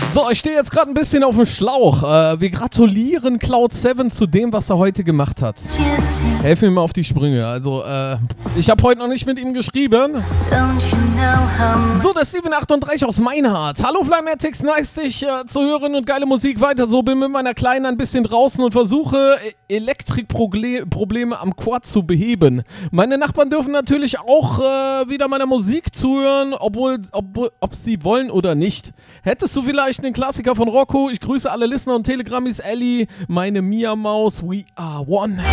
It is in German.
So, ich stehe jetzt gerade ein bisschen auf dem Schlauch. Wir gratulieren Cloud 7 zu dem, was er heute gemacht hat. Helfen mir mal auf die Sprünge. Also, ich habe heute noch nicht mit ihm geschrieben. So, der Steven38 aus Meinhardt. Hallo Flymatics, nice dich zu hören und geile Musik weiter. So, bin mit meiner Kleinen ein bisschen draußen und versuche Elektrikprobleme am Quad zu beheben. Meine Nachbarn dürfen natürlich auch wieder meiner Musik zuhören, ob sie wollen oder nicht. Hättest du vielleicht einen Klassiker von Rocco? Ich grüße alle Listener und Telegrammis, Ellie, meine Mia Maus, we are one.